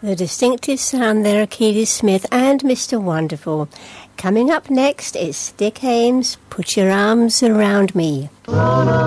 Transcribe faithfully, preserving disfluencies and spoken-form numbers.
The distinctive sound there of Keely Smith and Mister Wonderful. Coming up next is Dick Haymes, Put Your Arms Around Me.